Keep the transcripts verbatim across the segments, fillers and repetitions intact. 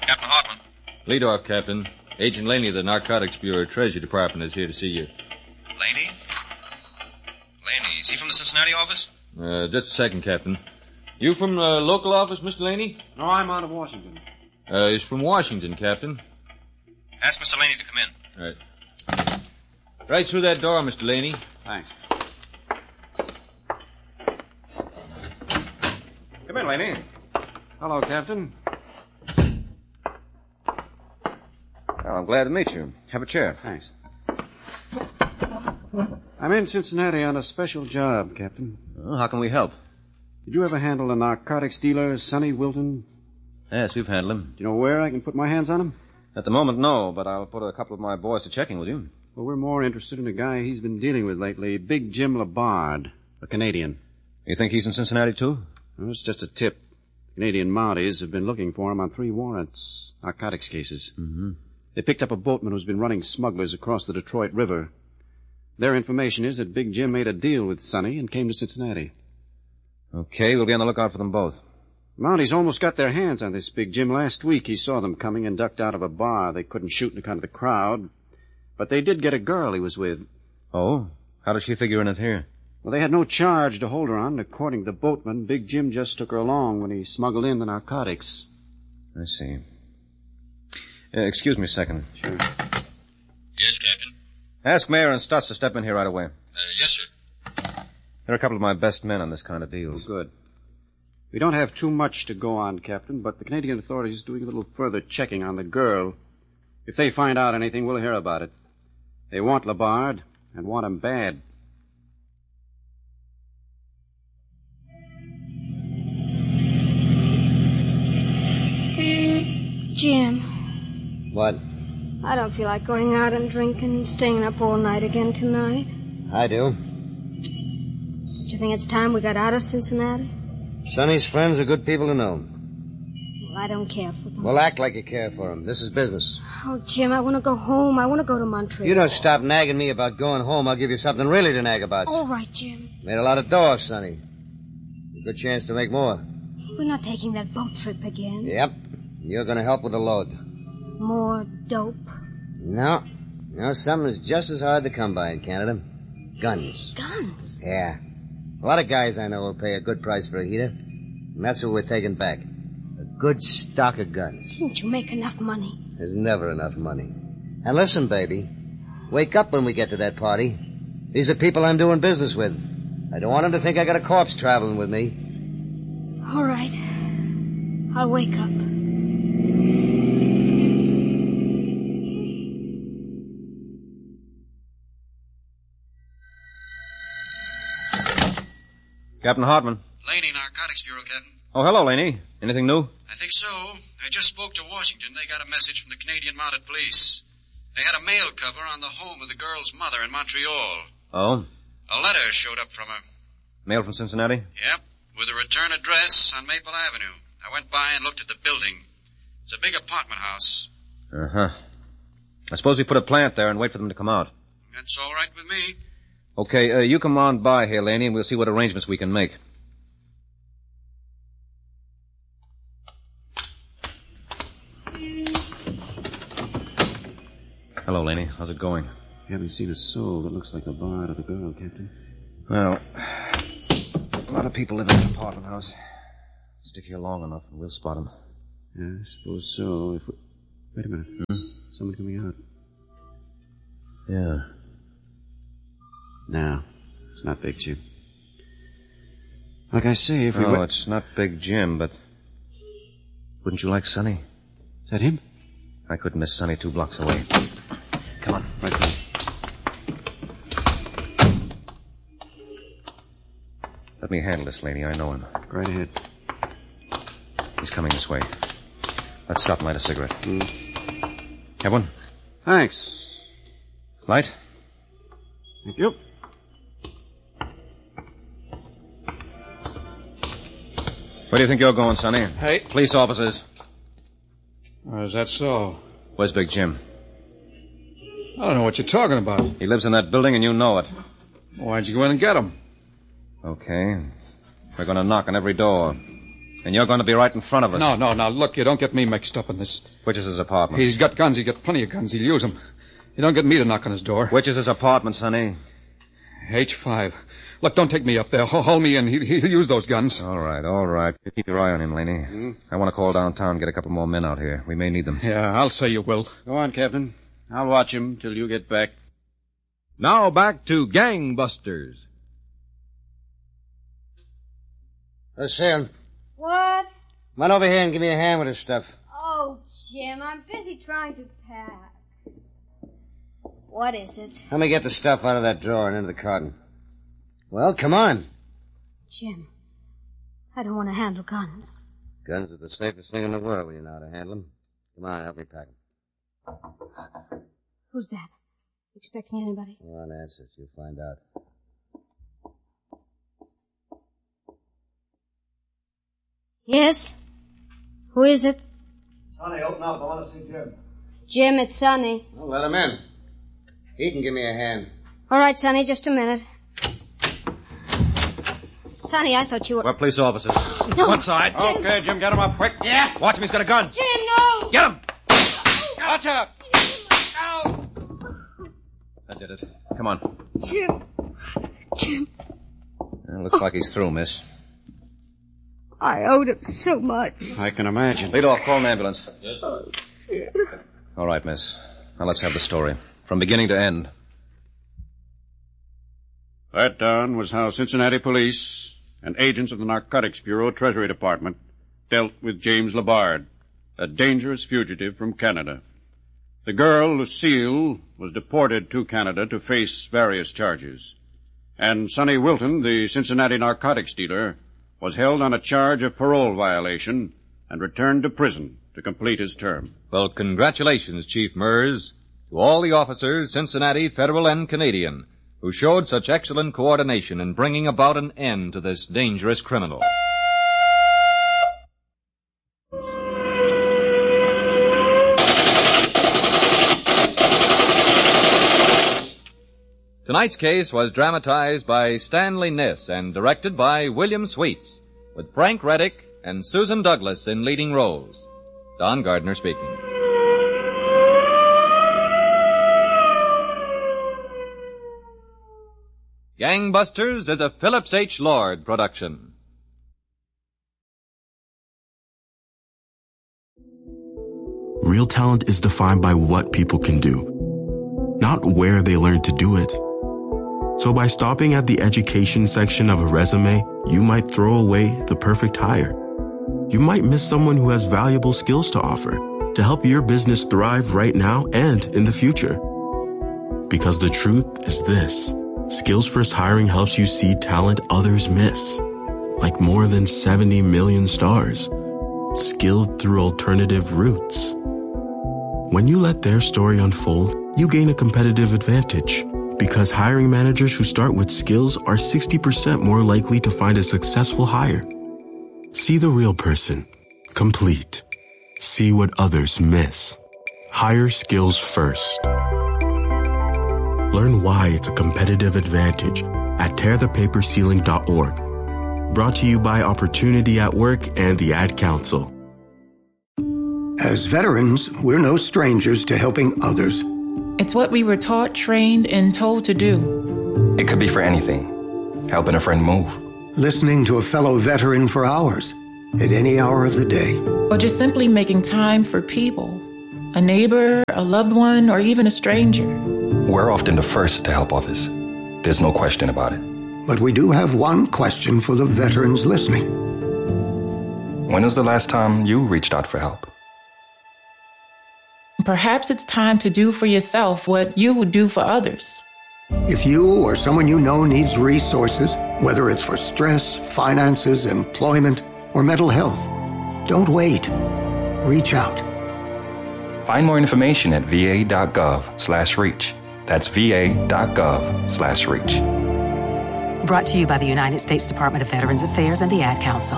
Captain Hartman. Lead off, Captain. Agent Laney of the Narcotics Bureau Treasury Department is here to see you. Laney? Laney, is he from the Cincinnati office? Uh, just a second, Captain. You from the local office, Mister Laney? No, I'm out of Washington. Uh, he's from Washington, Captain. Ask Mister Laney to come in. All right. Right through that door, Mister Laney. Thanks. Come in, Laney. Hello, Captain. Well, I'm glad to meet you. Have a chair. Thanks. I'm in Cincinnati on a special job, Captain. Well, how can we help? Did you ever handle the narcotics dealer, Sonny Wilton? Yes, we've handled him. Do you know where I can put my hands on him? At the moment, no, but I'll put a couple of my boys to checking with you. Well, we're more interested in a guy he's been dealing with lately, Big Jim Labard, a Canadian. You think he's in Cincinnati, too? Well, it's just a tip. Canadian Mounties have been looking for him on three warrants, narcotics cases. Mm-hmm. They picked up a boatman who's been running smugglers across the Detroit River. Their information is that Big Jim made a deal with Sonny and came to Cincinnati. Okay, we'll be on the lookout for them both. Mounties almost got their hands on this Big Jim last week. He saw them coming and ducked out of a bar. They couldn't shoot in account of the crowd, but they did get a girl he was with. Oh? How does she figure in it here? Well, they had no charge to hold her on. According to the boatman, Big Jim just took her along when he smuggled in the narcotics. I see. Uh, excuse me a second. Sure. Yes, Captain. Ask Mayor and Stutz to step in here right away. Uh, yes, sir. They're a couple of my best men on this kind of deals. Oh, good. We don't have too much to go on, Captain, but the Canadian authorities are doing a little further checking on the girl. If they find out anything, we'll hear about it. They want Labard, and want him bad. Jim, What? I don't feel like going out and drinking and staying up all night again tonight. I do. Do you think it's time we got out of Cincinnati? Sonny's friends are good people to know. Well, I don't care for them. Well, act like you care for them. This is business. Oh, Jim, I want to go home. I want to go to Montreal. You don't stop nagging me about going home. I'll give you something really to nag about. All right, Jim. Made a lot of dough off Sonny. A good chance to make more. We're not taking that boat trip again. Yep. You're going to help with the load. More dope? No. No, something's just as hard to come by in Canada. Guns. Guns? Yeah. A lot of guys I know will pay a good price for a heater. And that's what we're taking back. A good stock of guns. Didn't you make enough money? There's never enough money. And listen, baby. Wake up when we get to that party. These are people I'm doing business with. I don't want them to think I got a corpse traveling with me. All right. I'll wake up. Captain Hartman. Laney, Narcotics Bureau, Captain. Oh, hello, Laney. Anything new? I think so. I just spoke to Washington. They got a message from the Canadian Mounted Police. They had a mail cover on the home of the girl's mother in Montreal. Oh? A letter showed up from her. Mail from Cincinnati? Yep, with a return address on Maple Avenue. I went by and looked at the building. It's a big apartment house. Uh-huh. I suppose we put a plant there and wait for them to come out. That's all right with me. Okay, uh, you come on by here, Laney, and we'll see what arrangements we can make. Hello, Laney. How's it going? You haven't seen a soul that looks like the bard or the girl, Captain. Well, a lot of people live in this apartment house. Stick here long enough and we'll spot them. Yeah, I suppose so. If we... Wait a minute. Hmm? Someone coming out. Yeah. No, it's not Big Jim. Like I say, if we... No, went... it's not Big Jim, but... Wouldn't you like Sonny? Is that him? I couldn't miss Sonny two blocks away. Come on. Right there. Let me handle this, Laney. I know him. Right ahead. He's coming this way. Let's stop and light a cigarette. Mm. Have one? Thanks. Light? Thank you. Where do you think you're going, Sonny? Hey. Police officers. Oh, is that so? Where's Big Jim? I don't know what you're talking about. He lives in that building and you know it. Why'd you go in and get him? Okay. We're going to knock on every door. And you're going to be right in front of us. No, no, now, look, you don't get me mixed up in this. Which is his apartment? He's got guns. He's got plenty of guns. He'll use them. You don't get me to knock on his door. Which is his apartment, Sonny? H five. Look, don't take me up there. Hold me in. He, he'll use those guns. All right, all right. You keep your eye on him, Laney. Mm-hmm. I want to call downtown and get a couple more men out here. We may need them. Yeah, I'll say you will. Go on, Captain. I'll watch him till you get back. Now back to Gangbusters. Lucille, What? come on over here and give me a hand with this stuff. Oh, Jim, I'm busy trying to pack. What is it? Let me get the stuff out of that drawer and into the carton. Well, come on. Jim, I don't want to handle guns. Guns are the safest thing in the world when you know how to handle them. Come on, help me pack them. Who's that? Expecting anybody? Go on, answer. You'll find out. Yes? Who is it? Sonny, open up. I want to see Jim. Jim, it's Sonny. Well, let him in. He can give me a hand. All right, Sonny, just a minute. Sonny, I thought you were... We're police officers. No. One side. Jim. Okay, Jim, get him up quick. Yeah. Watch him. He's got a gun. Jim, no! Get him. Watch out. That did it. Come on. Jim. Jim. Well, looks like he's through, miss. I owed him so much. I can imagine. Lead off. Call an ambulance. Yes. All right, miss. Now let's have the story. From beginning to end. That, Don, was how Cincinnati police and agents of the Narcotics Bureau Treasury Department dealt with James Labard, a dangerous fugitive from Canada. The girl, Lucille, was deported to Canada to face various charges. And Sonny Wilton, the Cincinnati narcotics dealer, was held on a charge of parole violation and returned to prison to complete his term. Well, congratulations, Chief Mers, to all the officers, Cincinnati, Federal, and Canadian, who showed such excellent coordination in bringing about an end to this dangerous criminal. Tonight's case was dramatized by Stanley Niss and directed by William Sweets, with Frank Reddick and Susan Douglas in leading roles. Don Gardner speaking. Gangbusters is a Phillips H. Lord production. Real talent is defined by what people can do, not where they learn to do it. So by stopping at the education section of a resume, you might throw away the perfect hire. You might miss someone who has valuable skills to offer to help your business thrive right now and in the future. Because the truth is this. Skills First Hiring helps you see talent others miss, like more than seventy million stars, skilled through alternative routes. When you let their story unfold, you gain a competitive advantage, because hiring managers who start with skills are sixty percent more likely to find a successful hire. See the real person, complete. See what others miss. Hire skills first. Learn why it's a competitive advantage at tear the paper ceiling dot org. Brought to you by Opportunity at Work and the Ad Council. As veterans, we're no strangers to helping others. It's what we were taught, trained, and told to do. It could be for anything. Helping a friend move. Listening to a fellow veteran for hours, at any hour of the day. Or just simply making time for people. A neighbor, a loved one, or even a stranger. We're often the first to help others. There's no question about it. But we do have one question for the veterans listening. When was the last time you reached out for help? Perhaps it's time to do for yourself what you would do for others. If you or someone you know needs resources, whether it's for stress, finances, employment, or mental health, don't wait. Reach out. Find more information at va.gov slash reach. That's va.gov slash reach. Brought to you by the United States Department of Veterans Affairs and the Ad Council.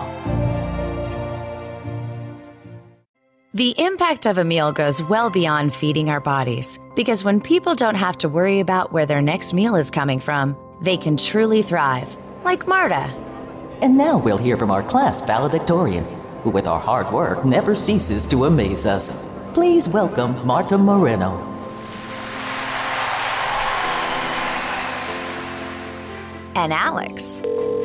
The impact of a meal goes well beyond feeding our bodies, because when people don't have to worry about where their next meal is coming from, they can truly thrive, like Marta. And now we'll hear from our class valedictorian, who with our hard work never ceases to amaze us. Please welcome Marta Moreno. And Alex.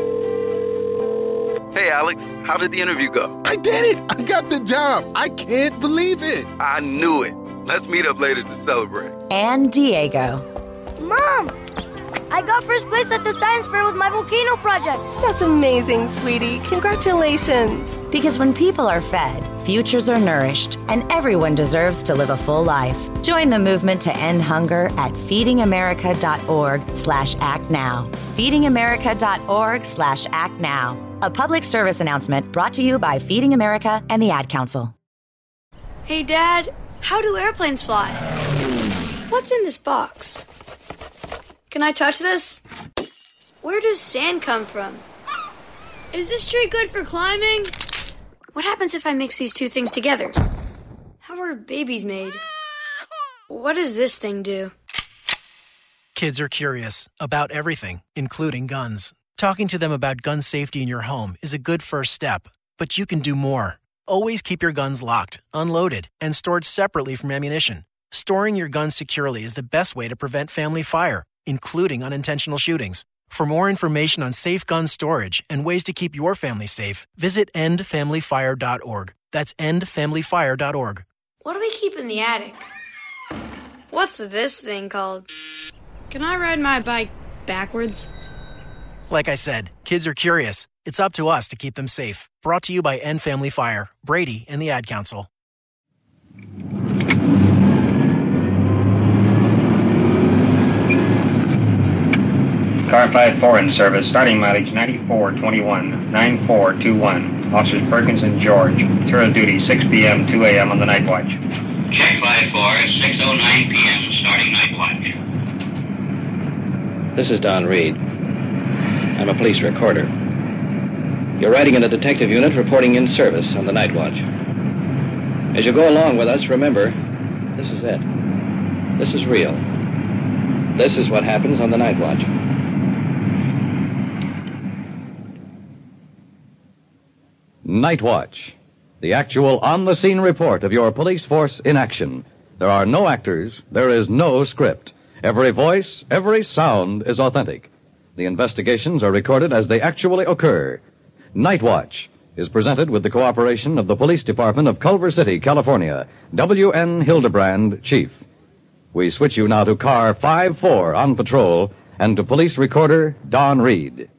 Hey, Alex, how did the interview go? I did it! I got the job! I can't believe it! I knew it. Let's meet up later to celebrate. And Diego. Mom! I got first place at the science fair with my volcano project. That's amazing, sweetie. Congratulations. Because when people are fed, futures are nourished, and everyone deserves to live a full life. Join the movement to end hunger at feedingamerica.org slash act now. feedingamerica.org slash act now. A public service announcement brought to you by Feeding America and the Ad Council. Hey, Dad, how do airplanes fly? What's in this box? Can I touch this? Where does sand come from? Is this tree good for climbing? What happens if I mix these two things together? How are babies made? What does this thing do? Kids are curious about everything, including guns. Talking to them about gun safety in your home is a good first step, but you can do more. Always keep your guns locked, unloaded, and stored separately from ammunition. Storing your guns securely is the best way to prevent family fire, including unintentional shootings. For more information on safe gun storage and ways to keep your family safe, visit end family fire dot org. That's end family fire dot org. What do we keep in the attic? What's this thing called? Can I ride my bike backwards? Like I said, kids are curious. It's up to us to keep them safe. Brought to you by End Family Fire, Brady, and the Ad Council. Car five four in service, starting mileage ninety-four twenty-one, nine four two one. Officers Perkins and George. Tour of duty, six p.m., two a.m. on the night watch. Check five four, six oh nine p.m., starting night watch. This is Don Reed. I'm a police recorder. You're riding in the detective unit reporting in service on the night watch. As you go along with us, remember, this is it. This is real. This is what happens on the night watch. Night Watch, the actual on-the-scene report of your police force in action. There are no actors, there is no script. Every voice, every sound is authentic. The investigations are recorded as they actually occur. Night Watch is presented with the cooperation of the Police Department of Culver City, California. W N Hildebrand, Chief. We switch you now to Car five four on patrol and to Police Recorder Don Reed.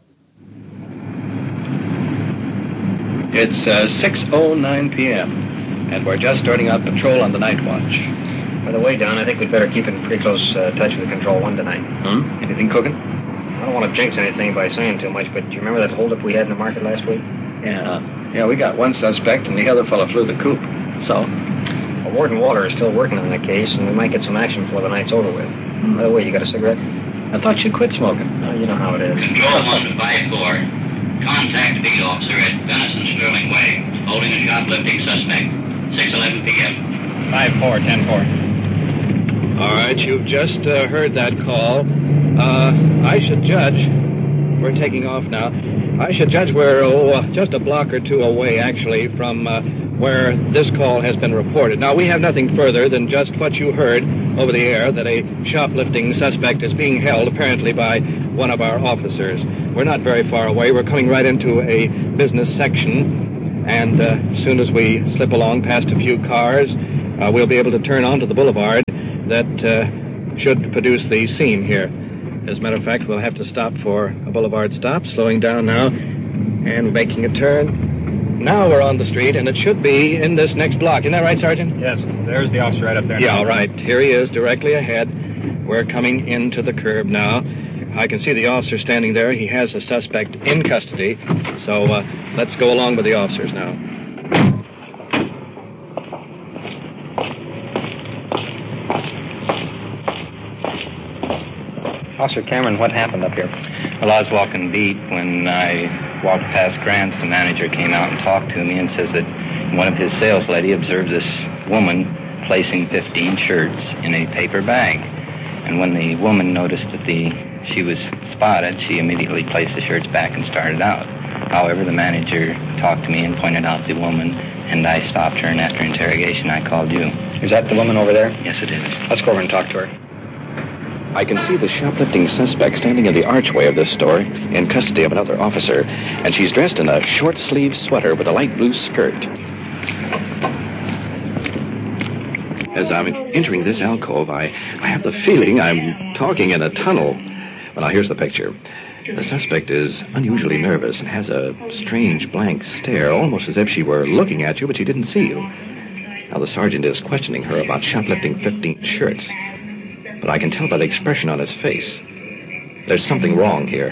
It's uh, six oh nine p.m., and we're just starting out patrol on the night watch. By the way, Don, I think we'd better keep in pretty close uh, touch with Control one tonight. Hmm? Anything cooking? I don't want to jinx anything by saying too much, but do you remember that holdup we had in the market last week? Yeah. Yeah, we got one suspect, and the other fellow flew the coop. So? Well, Warden Walter is still working on that case, and we might get some action before the night's over with. Hmm. By the way, you got a cigarette? I thought you quit smoking. Oh, you know how it is. Control one to five four. Contact beat officer at Venison Sterling Way, holding a shoplifting suspect. six eleven p.m. five four, ten four. All right, you've just uh, heard that call. Uh, I should judge. We're taking off now. I should judge we're oh, just a block or two away, actually, from uh, where this call has been reported. Now, we have nothing further than just what you heard over the air, that a shoplifting suspect is being held, apparently by one of our officers. We're not very far away. We're coming right into a business section, and uh, as soon as we slip along past a few cars, uh, we'll be able to turn onto the boulevard that uh, should produce the scene here. As a matter of fact, we'll have to stop for a boulevard stop, slowing down now and making a turn. Now we're on the street, and it should be in this next block. Isn't that right, Sergeant? Yes, there's the officer right up there. Yeah, all right. Here he is, directly ahead. We're coming into the curb now. I can see the officer standing there. He has a suspect in custody. So uh, let's go along with the officers now. Officer Cameron, what happened up here? Well, I was walking beat when I walked past Grants. The manager came out and talked to me and says that one of his sales lady observed this woman placing fifteen shirts in a paper bag. And when the woman noticed that the she was spotted, she immediately placed the shirts back and started out. However, the manager talked to me and pointed out the woman, and I stopped her, and after interrogation, I called you. Is that the woman over there? Yes, it is. Let's go over and talk to her. I can see the shoplifting suspect standing in the archway of this store in custody of another officer, and she's dressed in a short-sleeved sweater with a light blue skirt. As I'm entering this alcove, I, I have the feeling I'm talking in a tunnel. Well, now, here's the picture. The suspect is unusually nervous and has a strange blank stare, almost as if she were looking at you, but she didn't see you. Now, the sergeant is questioning her about shoplifting fifteen shirts. But I can tell by the expression on his face. There's something wrong here. I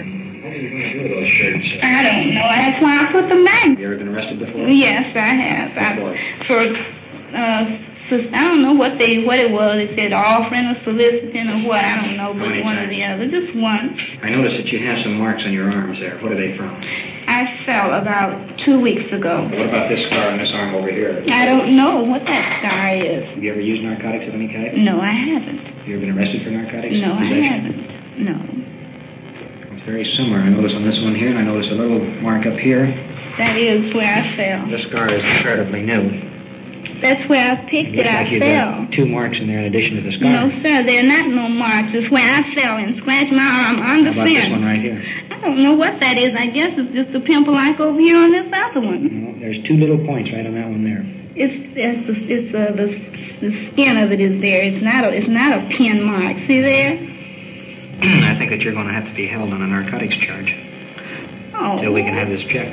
don't know. That's why I put them back. Have you ever been arrested before? Yes, I have. I, for, uh, sus- I don't know what they what it was. They said offering or soliciting or what. I don't know, but one or the other. Just one. I noticed that you have some marks on your arms there. What are they from? I fell about two weeks ago. What about this scar on this arm over here? I don't know what that scar is. Have you ever used narcotics of any kind? No, I haven't. Have you ever been arrested for narcotics? No, I possession? haven't. No. It's very similar. I notice on this one here, and I notice a little mark up here. That is where I fell. This scar is comparatively new. That's where I picked it. I like you fell. got two marks in there in addition to the scar. No, sir, there are not no marks. It's where I fell and scratched my arm on the How about fence. this one right here? I don't know what that is. I guess it's just a pimple like over here on this other one. No, there's two little points right on that one there. It's it's the it's uh, the the skin of it is there. It's not a it's not a pin mark. See there? I think that you're going to have to be held on a narcotics charge Oh. until we can have this checked.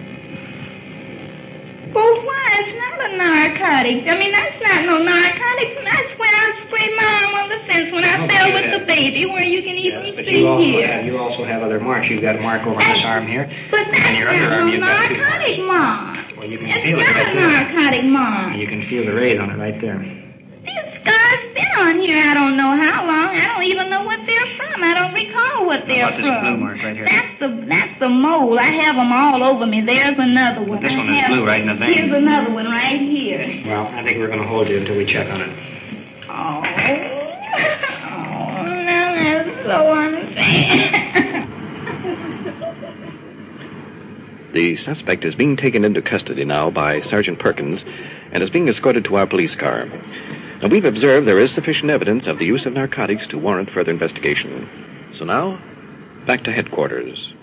Well, why? It's not a narcotic. I mean, that's not no narcotics. That's when I sprayed my arm on the fence when I Okay, fell with that- the baby, where you can even But see you also, here. have, you also have other marks. You've got a mark over this arm here. But that's and your not other arm, no you've got two marks. narcotic mark. Well, you can It's feel it not right a there. narcotic mark. You can feel the rays on it right there. These scars been on here I don't know how long. I don't even know what they're from. I don't recall what they're How about this blue from. mark right here? That's the that's the mole. I have them all over me. There's another one. This I one is have- blue right in the vein. Here's another one right here. Well, I think we're going to hold you until we check on it. Oh, oh now that's so unfair. The suspect is being taken into custody now by Sergeant Perkins and is being escorted to our police car. Now, we've observed there is sufficient evidence of the use of narcotics to warrant further investigation. So now, back to headquarters.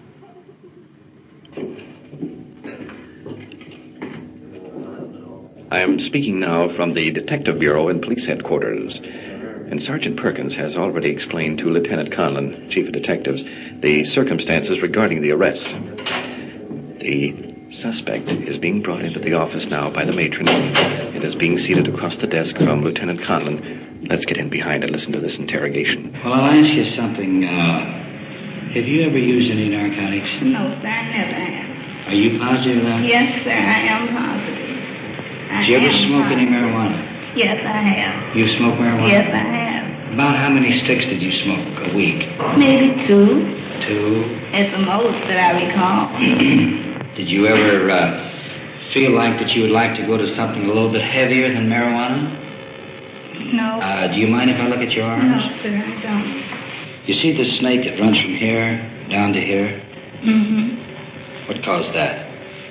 I am speaking now from the Detective Bureau in Police Headquarters. And Sergeant Perkins has already explained to Lieutenant Conlon, Chief of Detectives, the circumstances regarding the arrest. The suspect is being brought into the office now by the matron. It is being seated across the desk from Lieutenant Conlon. Let's get in behind and listen to this interrogation. Well, I'll ask you something. Uh, have you ever used any narcotics? No, sir, I never have. Are you positive of that? Yes, sir, I am positive. I Did you ever am smoke any positive. marijuana? Yes, I have. You smoke marijuana? Yes, I have. About how many sticks did you smoke a week? Maybe two. Two. At the most that I recall. Did you ever uh, feel like that you would like to go to something a little bit heavier than marijuana? No. Uh, do you mind if I look at your arms? No, sir, I don't. You see the snake that runs from here down to here? Mm-hmm. What caused that?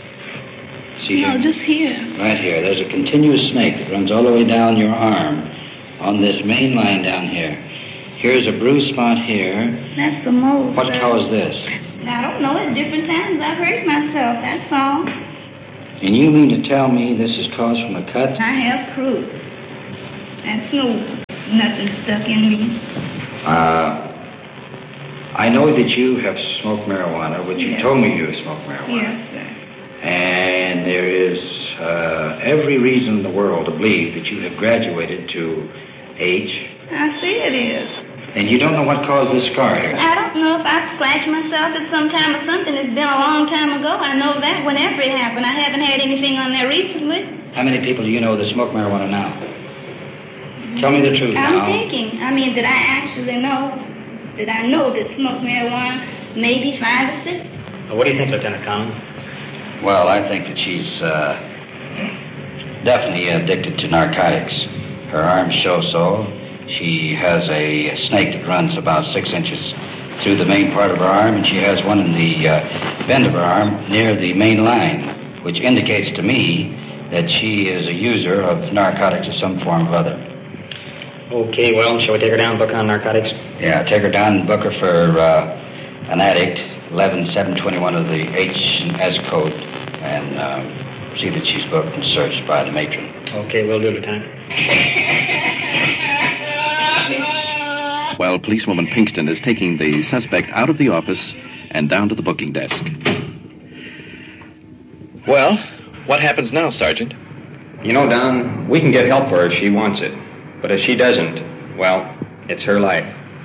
See No, here? just here. Right here. There's a continuous snake that runs all the way down your arm on this main line down here. Here's a bruise spot here. That's the mole, What sir. caused this? I don't know. At different times I've hurt myself, that's all. And you mean to tell me this is caused from a cut? I have proof. That's no, nothing stuck in me. Uh, I know that you have smoked marijuana, which you Yes. told me you have smoked marijuana. Yes, sir. And there is uh, every reason in the world to believe that you have graduated to H. I see it is. And you don't know what caused this scar here. I don't know if I scratched myself at some time or something. It's been a long time ago. I know that whenever it happened. I haven't had anything on there recently. How many people do you know that smoke marijuana now? Tell me the truth I'm now. thinking. I mean, did I actually know? Did I know that smoke marijuana? Maybe five or six. Well, what do you think, Lieutenant Conlon? Well, I think that she's uh, definitely addicted to narcotics. Her arms show so. She has a snake that runs about six inches through the main part of her arm, and she has one in the uh, bend of her arm near the main line, which indicates to me that she is a user of narcotics of some form or other. Okay, well, shall we take her down and book her on narcotics? Yeah, take her down and book her for uh, an addict, eleven seven twenty-one of the H and S code, and uh, see that she's booked and searched by the matron. Okay, we'll do the time. Well, policewoman Pinkston is taking the suspect out of the office and down to the booking desk. Well, what happens now, Sergeant? You know, Don, we can get help for her if she wants it. But if she doesn't, well, it's her life.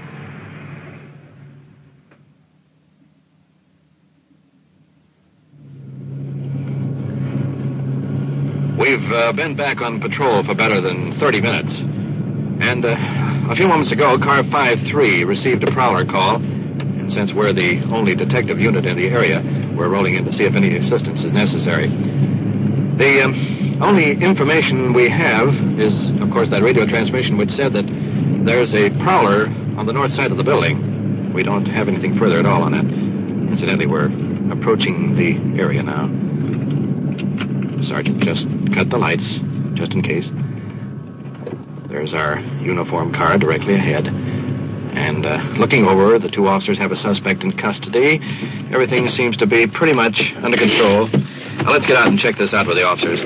We've uh, been back on patrol for better than thirty minutes. And uh, a few moments ago, Car five three received a prowler call. And since we're the only detective unit in the area, we're rolling in to see if any assistance is necessary. The um, only information we have is, of course, that radio transmission which said that there's a prowler on the north side of the building. We don't have anything further at all on that. Incidentally, we're approaching the area now. Sergeant, just cut the lights, just in case. There's our uniform car directly ahead. And uh, looking over, the two officers have a suspect in custody. Everything seems to be pretty much under control. Now, let's get out and check this out with the officers.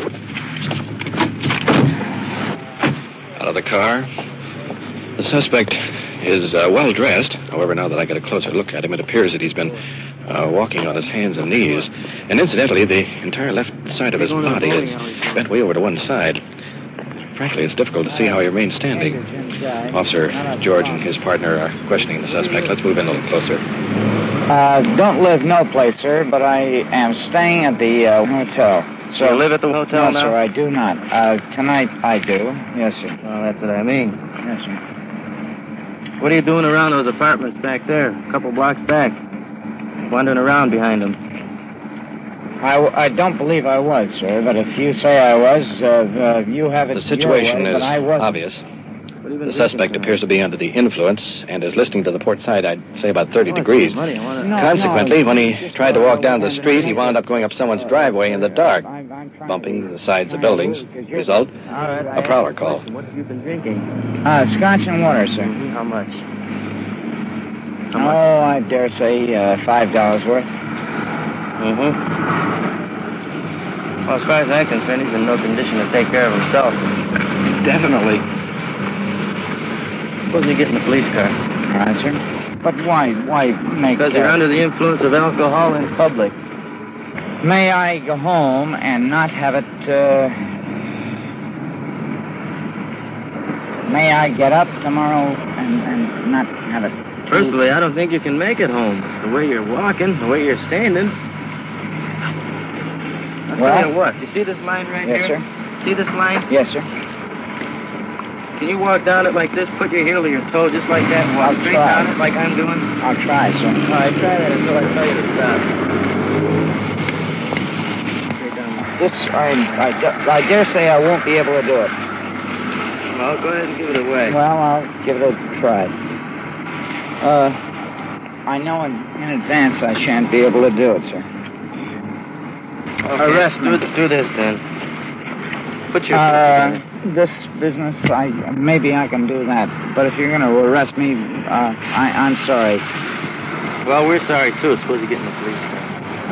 Out of the car. The suspect is uh, well dressed. However, now that I get a closer look at him, it appears that he's been uh, walking on his hands and knees. And incidentally, the entire left side of his body is bent way over to one side. Frankly, it's difficult to see how he remains standing. Officer George and his partner are questioning the suspect. Let's move in a little closer. Uh, don't live no place, sir, but I am staying at the uh, hotel. So you live at the hotel no, now? No, sir, I do not. Uh, tonight I do. Yes, sir. Well, that's what I mean. Yes, sir. What are you doing around those apartments back there, a couple blocks back? Wandering around behind them. I, I don't believe I was, sir, but if you say I was, uh, uh, you have it The situation your way, is but I wasn't. obvious. The suspect appears to be under the influence and is listening to the port side, I'd say about thirty degrees. No, Consequently, no, when he tried to walk down the street, he wound up going up someone's driveway in the dark, bumping the sides of buildings. Result, a prowler call. What have you been drinking? Uh, scotch and water, sir. How much? How much? Oh, I dare say uh, five dollars worth. Mm-hmm. Well, as far as I'm concerned, he's in no condition to take care of himself. Definitely. Suppose you get in the police car. All right, sir. But why, why make... Because you're under the influence of alcohol in public. May I go home and not have it, uh... May I get up tomorrow and, and not have it... Personally, I don't think you can make it home. The way you're walking, the way you're standing. I'll Well, tell you what. You see this line right yes, here? sir. See this line? Yes, sir. Can you walk down it like this, put your heel to your toe just like that, and walk I'll straight try. down it like I'm doing? I'll try, sir. All right, try that until I tell you to stop. This, I, I, I dare say I won't be able to do it. Well, go ahead and give it away. Well, I'll give it a try. Uh, I know in, in advance I shan't be able to do it, sir. Okay. Arrest me. Do, do this, then. Put your... Uh, this business, I maybe I can do that. But if you're going to arrest me, uh, I, I'm sorry. Well, we're sorry, too. Suppose you get in the police car.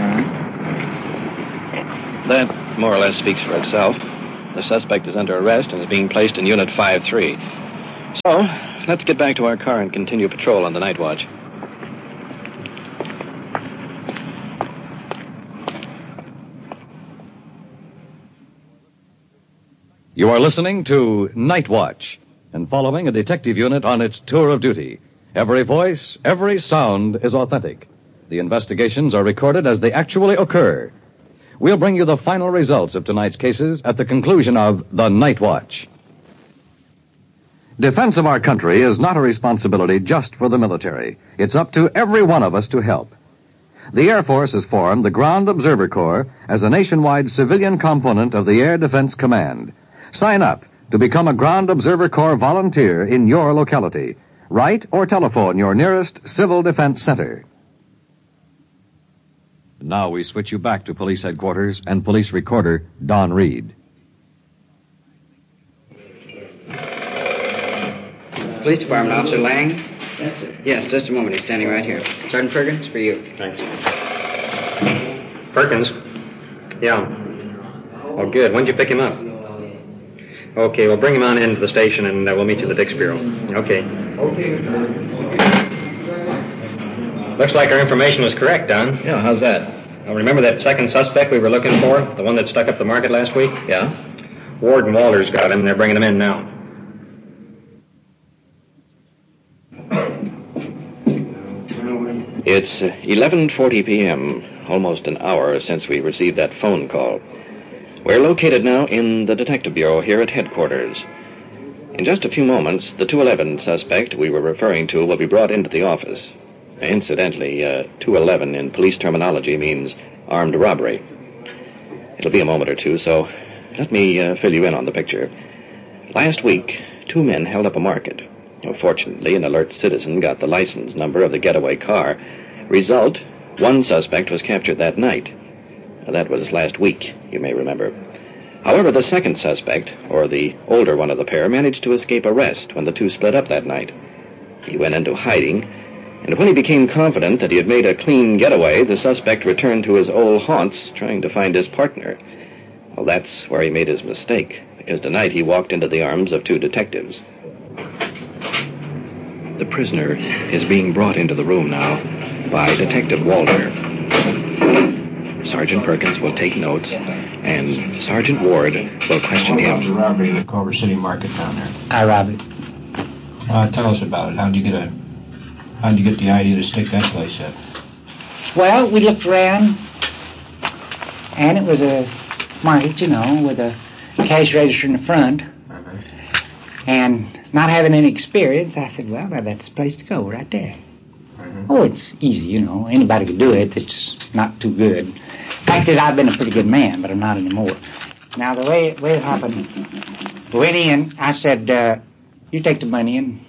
Uh-huh. That more or less speaks for itself. The suspect is under arrest and is being placed in Unit five three. So, let's get back to our car and continue patrol on the night watch. You are listening to Night Watch and following a detective unit on its tour of duty. Every voice, every sound is authentic. The investigations are recorded as they actually occur. We'll bring you the final results of tonight's cases at the conclusion of The Night Watch. Defense of our country is not a responsibility just for the military. It's up to every one of us to help. The Air Force has formed the Ground Observer Corps as a nationwide civilian component of the Air Defense Command. Sign up to become a Ground Observer Corps volunteer in your locality. Write or telephone your nearest Civil Defense Center. Now we switch you back to police headquarters and police recorder Don Reed. Police Department, Officer Lang? Yes, sir. Yes, just a moment. He's standing right here. Sergeant Perkins, for you. Thanks. Perkins? Yeah. Oh, good. When'd you pick him up? Okay, well, bring him on into the station, and uh, we'll meet you at the Dix Bureau. Okay. Okay. Looks like our information was correct, Don. Yeah, how's that? Now, remember that second suspect we were looking for? The one that stuck up the market last week? Yeah? Ward and Walters got him, and they're bringing him in now. It's uh, eleven forty p.m., almost an hour since we received that phone call. We're located now in the Detective Bureau here at headquarters. In just a few moments, the two eleven suspect we were referring to will be brought into the office. Incidentally, uh, two eleven in police terminology means armed robbery. It'll be a moment or two, so let me uh, fill you in on the picture. Last week, two men held up a market. Fortunately, an alert citizen got the license number of the getaway car. Result, one suspect was captured that night. That was last week, you may remember. However, the second suspect, or the older one of the pair, managed to escape arrest when the two split up that night. He went into hiding, and when he became confident that he had made a clean getaway, the suspect returned to his old haunts, trying to find his partner. Well, that's where he made his mistake, because tonight he walked into the arms of two detectives. The prisoner is being brought into the room now by Detective Walter. Sergeant Perkins will take notes, and Sergeant Ward will question what about him. the robbery in the Culver City market down there? I robbed it. Uh, tell us about it. How'd you get a? How'd you get the idea to stick that place up? Well, we looked around, and it was a market, you know, with a cash register in the front. Uh-huh. And not having any experience, I said, well, now that's the place to go, right there. Uh-huh. Oh, it's easy, you know. Anybody could do it. It's not too good. Fact is, I've been a pretty good man, but I'm not anymore. Now, the way, way it happened, we went in, I said, uh, you take the money and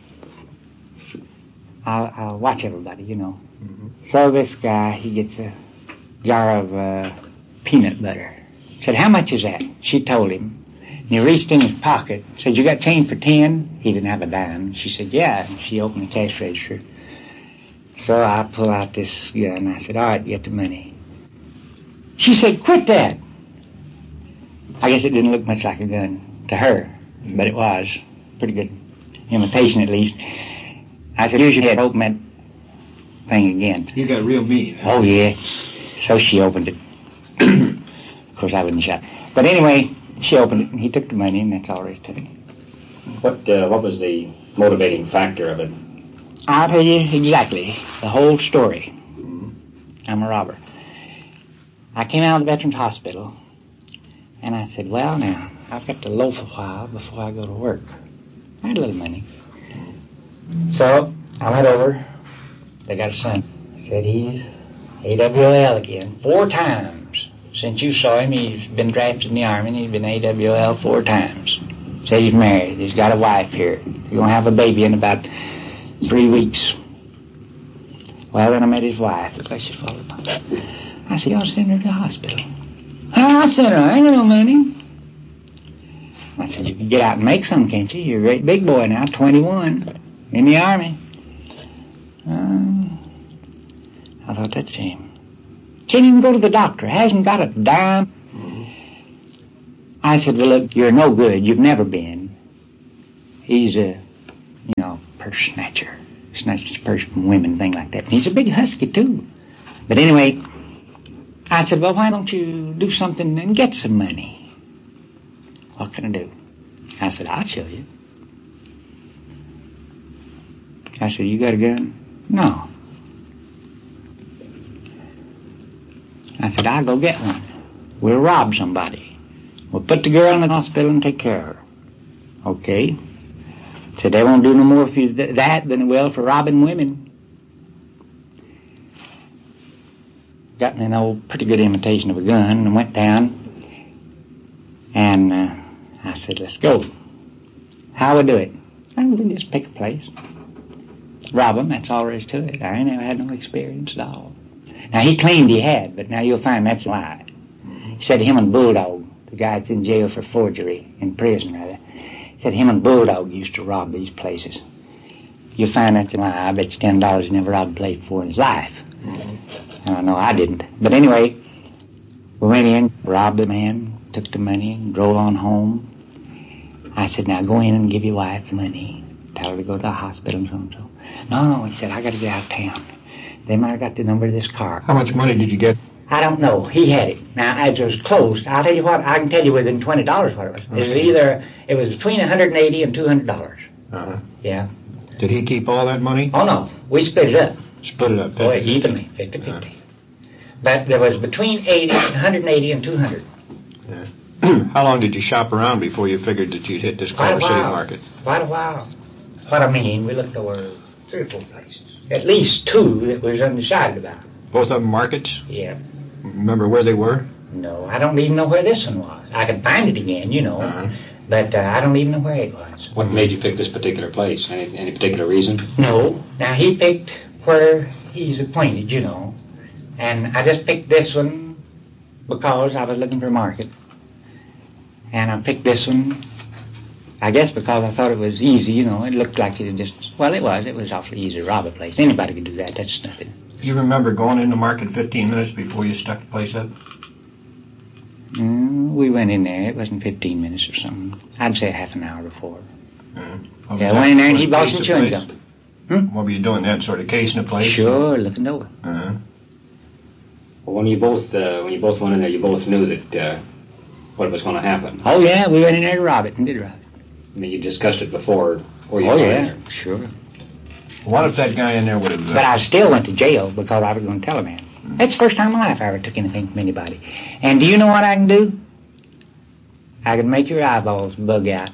I'll, I'll watch everybody, you know. Mm-hmm. So this guy, he gets a jar of uh, peanut butter. Said, how much is that? She told him. And he reached in his pocket, said, you got change for ten? He didn't have a dime. She said, yeah. And she opened the cash register. So I pull out this gun. I said, all right, get the money. She said, quit that. I guess it didn't look much like a gun to her, but it was. Pretty good imitation, at least. I said, here's your head. Open that thing again. You got real mean. Huh? Oh, yeah. So she opened it. Of course, I wasn't shot. But anyway, she opened it, and he took the money, and that's all there is to it. What, uh, what was the motivating factor of it? I'll tell you exactly the whole story. I'm a robber. I came out of the Veterans Hospital, and I said, well, now, I've got to loaf a while before I go to work. I had a little money. So I went over. They got a son. Said he's A W O L again. Four times. Since you saw him, he's been drafted in the Army, and he's been A W O L four times. Said he's married. He's got a wife here. He's going to have a baby in about three weeks. Well, then I met his wife. Looked like she fallen apart. I said, you ought to send her to the hospital. Oh, I sent her. I ain't got no money. I said, you can get out and make some, can't you? You're a great big boy now, twenty-one, in the Army. Uh, I thought, that's a shame. Can't even go to the doctor. Hasn't got a dime. Mm-hmm. I said, well, look, you're no good. You've never been. He's a, you know, purse snatcher. Snatches purse from women, thing like that. And he's a big husky, too. But anyway, I said, well, why don't you do something and get some money? What can I do? I said, I'll show you. I said, you got a gun? No. I said, I'll go get one. We'll rob somebody. We'll put the girl in the hospital and take care of her. Okay. Said, they won't do no more for you th- that than it will for robbing women. Got me an old, pretty good imitation of a gun and went down. And uh, I said, let's go. How we do it? I we just pick a place. rob them, that's all there is to it. I ain't never had no experience at all. Now, he claimed he had, but now you'll find that's a lie. He said him and Bulldog, the guy that's in jail for forgery, in prison rather, he said him and Bulldog used to rob these places. You'll find that's a lie. I bet you ten dollars he never robbed a place before in his life. Mm-hmm. I don't know, I didn't. But anyway, we went in, robbed the man, took the money, and drove on home. I said, now go in and give your wife the money. Tell her to go to the hospital and so and so. No, no, he said, I got to get out of town. They might have got the number of this car. How much money did you get? I don't know. He had it. Now, as it was closed, I'll tell you what, I can tell you within twenty dollars what it was. Okay. It was either, it was between one hundred eighty dollars and two hundred dollars. Uh-huh. Yeah. Did he keep all that money? Oh, no. We split it up. Split it up. Boy, evenly, fifty fifty. Uh-huh. But there was between eighty, one hundred eighty and two hundred. Yeah. How long did you shop around before you figured that you'd hit this Culver City market? Quite a while. What I mean, we looked over three or four places. At least two that was undecided about. Both of them markets? Yeah. Remember where they were? No, I don't even know where this one was. I could find it again, you know. Uh-huh. But uh, I don't even know where it was. What made you pick this particular place? Any, any particular reason? No. Now, he picked where he's appointed, you know. And I just picked this one because I was looking for a market. And I picked this one, I guess because I thought it was easy, you know. It looked like it just, well, it was. It was awfully easy to rob a place. Anybody could do that. That's nothing. You remember going in the market fifteen minutes before you stuck the place up? Mm, we went in there. It wasn't fifteen minutes or something. I'd say half an hour before. Mm-hmm. Yeah, I went in there and he bought some chewing gum. Hmm? What were you doing then? Sort of casing the place? Sure, looking over. Uh-huh. Well, when you both uh, when you both went in there, you both knew that uh, what was going to happen. Oh yeah, we went in there to rob it and did rob it. I mean, you discussed it before. Or you oh yeah, there. Sure. What if that guy in there would have... Uh... But I still went to jail because I was going to tell a man. Mm-hmm. That's the first time in my life I ever took anything from anybody. And do you know what I can do? I can make your eyeballs bug out.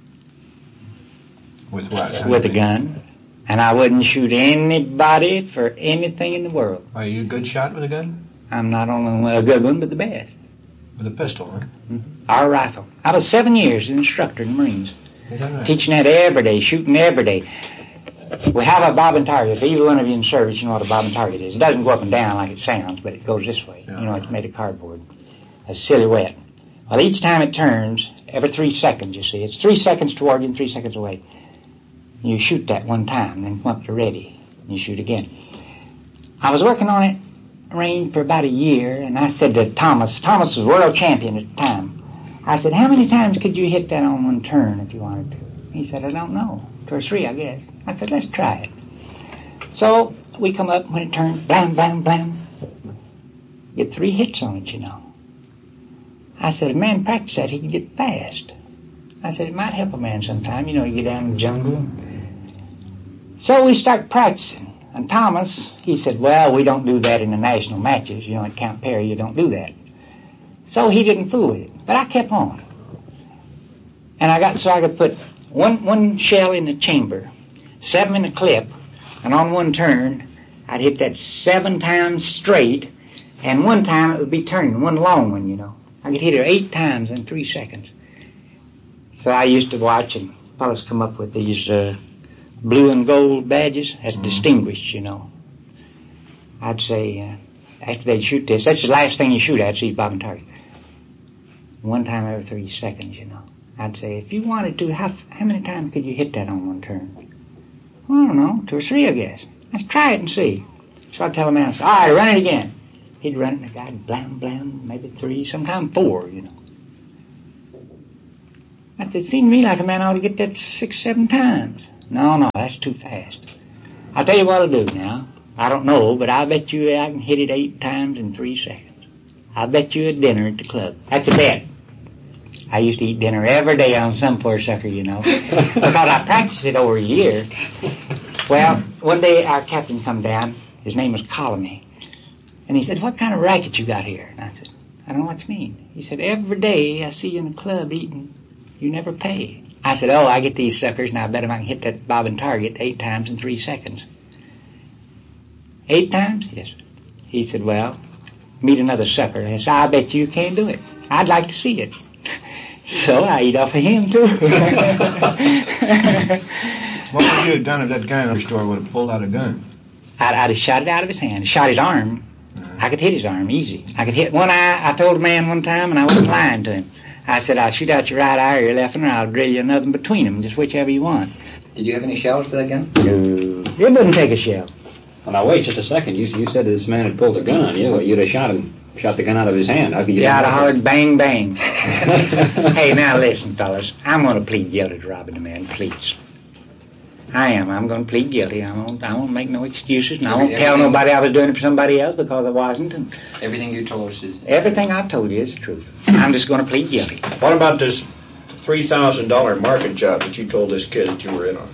With what? With a gun. And I wouldn't shoot anybody for anything in the world. Are you a good shot with a gun? I'm not only a good one, but the best. With a pistol, huh? Mm-hmm. Or a rifle. I was seven years an instructor in the Marines. Is that right? Teaching that every day, shooting every day. We have a bob and target. If either one of you in service, you know what a bob and target is. It doesn't go up and down like it sounds, but it goes this way. Yeah. You know, it's made of cardboard. A silhouette. Well, each time it turns, every three seconds, you see. It's three seconds toward you and three seconds away. You shoot that one time, then come up to ready. And you shoot again. I was working on it range for about a year, and I said to Thomas, Thomas was world champion at the time. I said, how many times could you hit that on one turn if you wanted to? He said, I don't know. Two or three, I guess. I said, let's try it. So we come up, when it turns, blam, blam, blam. Get three hits on it, you know. I said, if a man practice that, he can get fast. I said, it might help a man sometime. You know, you get down in the jungle. So we start practicing. And Thomas, he said, well, we don't do that in the national matches. You know, at Camp Perry, you don't do that. So he didn't fool with it. But I kept on. And I got so I could put one one shell in the chamber, seven in the clip, and on one turn, I'd hit that seven times straight, and one time it would be turning, one long one, you know. I could hit it eight times in three seconds. So I used to watch, and fellas come up with these uh, blue and gold badges as mm-hmm. distinguished, you know. I'd say, uh, after they shoot this, that's the last thing you shoot at, see bob and target. One time every three seconds, you know. I'd say, if you wanted to, how, how many times could you hit that on one turn? Well, I don't know, two or three, I guess. Let's try it and see. So I'd tell a man, all right, run it again. He'd run it, and the guy'd blam, blam, maybe three, sometimes four, you know. I said, it seemed to me like a man ought to get that six, seven times. No, no, that's too fast. I'll tell you what I'll do now. I don't know, but I'll bet you I can hit it eight times in three seconds. I'll bet you a dinner at the club. That's a bet. I used to eat dinner every day on some poor sucker, you know, because I practiced it over a year. Well, one day our captain come down. His name was Colony. And he said, what kind of racket you got here? And I said, I don't know what you mean. He said, every day I see you in the club eating, you never pay. I said, oh, I get these suckers, and I bet if I can hit that bob and target eight times in three seconds. Eight times? Yes. He said, well, meet another sucker. And I said, I bet you can't do it. I'd like to see it. So I eat off of him, too. What would you have done if that guy in the store would have pulled out a gun? I'd, I'd have shot it out of his hand, shot his arm. Uh-huh. I could hit his arm easy. I could hit one eye. I told a man one time, and I wasn't lying to him. I said, I'll shoot out your right eye or your left one, or I'll drill you another between them, just whichever you want. Did you have any shells for that gun? No. It wouldn't take a shell. Well, now, wait just a second. You, you said this man had pulled a gun on you. Well, you'd have shot him, shot the gun out of his hand. How could you yeah, I'd have hollered bang, bang. Hey, now listen, fellas. I'm going to plead guilty to robbing the man, please. I am. I'm going to plead guilty. I won't, I won't make no excuses, and I won't tell nobody I was doing it for somebody else because I wasn't. And everything you told us is... Everything I've told you is the truth. I'm just going to plead guilty. What about this three thousand dollars market job that you told this kid that you were in on?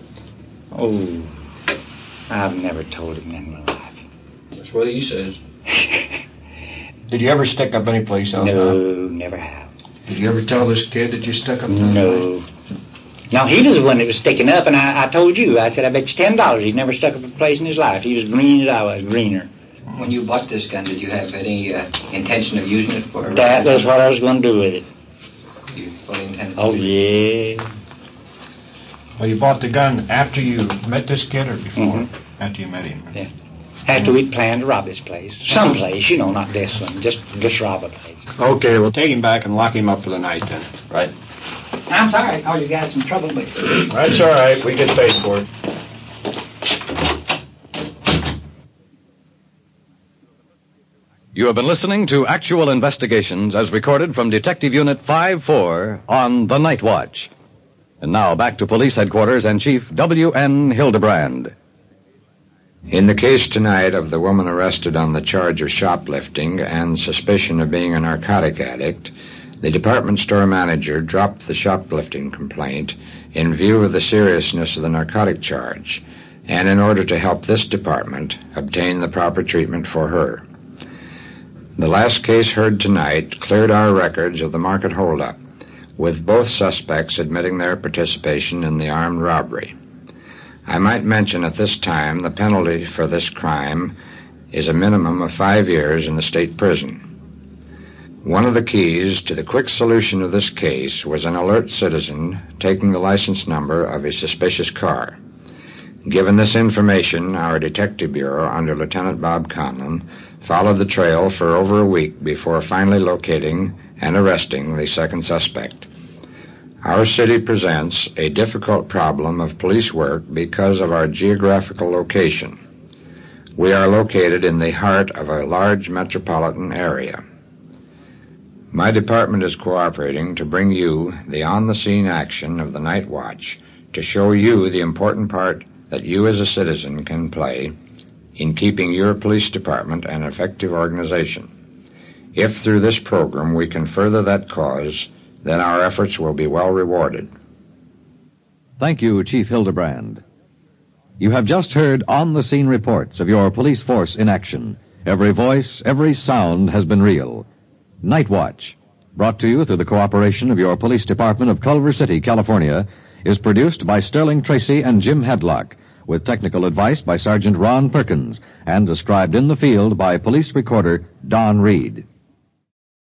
Oh, I've never told him in my life. That's what he says. Did you ever stick up any place else? No, now? Never have. Did you ever tell this kid that you stuck up? No. No, he was the one that was sticking up, and I, I told you. I said, I bet you ten dollars he'd never stuck up a place in his life. He was green as I was, greener. When you bought this gun, did you have any uh, intention of using it for... That was what I was going to do with it. You fully intended Oh, to yeah. Well, you bought the gun after you met this kid or before? Mm-hmm. After you met him? Yeah. After we'd planned to rob this place. Some place, you know, not this one. Just, just rob a place. Okay, well, take him back and lock him up for the night then. Right. I'm sorry I caused you guys some trouble, but... That's all right. We get paid for it. You have been listening to Actual Investigations as recorded from Detective Unit five four on The Night Watch. And now back to Police Headquarters and Chief W N Hildebrand. In the case tonight of the woman arrested on the charge of shoplifting and suspicion of being a narcotic addict, the department store manager dropped the shoplifting complaint in view of the seriousness of the narcotic charge and in order to help this department obtain the proper treatment for her. The last case heard tonight cleared our records of the market holdup, with both suspects admitting their participation in the armed robbery. I might mention at this time the penalty for this crime is a minimum of five years in the state prison. One of the keys to the quick solution of this case was an alert citizen taking the license number of a suspicious car. Given this information, our Detective Bureau, under Lieutenant Bob Conlon, followed the trail for over a week before finally locating and arresting the second suspect. Our city presents a difficult problem of police work because of our geographical location. We are located in the heart of a large metropolitan area. My department is cooperating to bring you the on-the-scene action of the Night Watch to show you the important part that you as a citizen can play in keeping your police department an effective organization. If through this program we can further that cause, then our efforts will be well rewarded. Thank you, Chief Hildebrand. You have just heard on-the-scene reports of your police force in action. Every voice, every sound has been real. Night Watch, brought to you through the cooperation of your police department of Culver City, California, is produced by Sterling Tracy and Jim Hadlock, with technical advice by Sergeant Ron Perkins, and described in the field by police recorder Don Reed.